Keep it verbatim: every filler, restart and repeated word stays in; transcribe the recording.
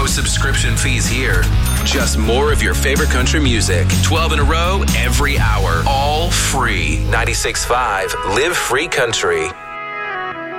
No subscription fees here. Just more of your favorite country music. twelve in a row, every hour. All free. ninety-six point five Live Free Country.